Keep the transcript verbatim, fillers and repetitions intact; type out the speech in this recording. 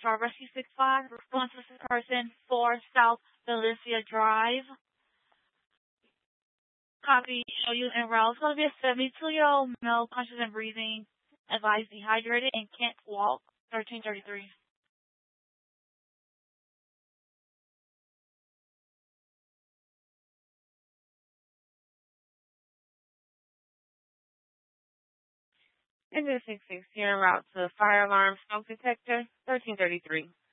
Star Rescue six five. Response missing person four South Felicia Drive. Copy, show you en route. It's going to be a seventy-two-year-old male, conscious and breathing, advised dehydrated and can't walk. thirteen thirty-three. Engine six six, here en route to fire alarm smoke detector, thirteen thirty-three.